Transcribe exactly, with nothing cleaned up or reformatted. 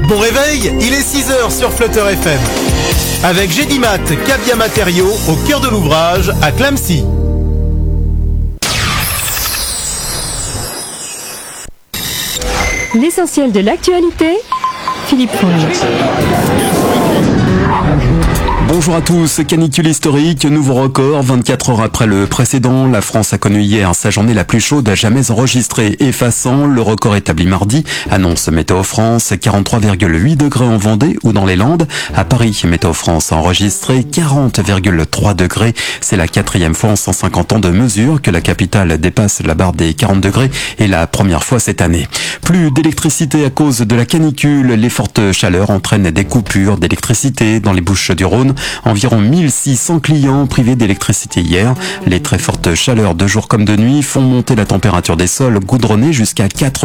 Bon réveil, il est six heures sur Flutter F M. Avec Gédimat, Cavia Matériaux, au cœur de l'ouvrage, à Clamecy. L'essentiel de l'actualité, Philippe Fonge. Bonjour à tous, canicule historique, nouveau record, vingt-quatre heures après le précédent, la France a connu hier sa journée la plus chaude jamais enregistrée, effaçant le record établi mardi, annonce Météo France, quarante-trois virgule huit degrés en Vendée ou dans les Landes. À Paris, Météo France a enregistré quarante virgule trois degrés, c'est la quatrième fois en cent cinquante ans de mesure que la capitale dépasse la barre des quarante degrés et la première fois cette année. Plus d'électricité à cause de la canicule, les fortes chaleurs entraînent des coupures d'électricité dans les Bouches-du-Rhône. Environ mille six cents clients privés d'électricité hier. Les très fortes chaleurs de jour comme de nuit font monter la température des sols goudronnés jusqu'à quatre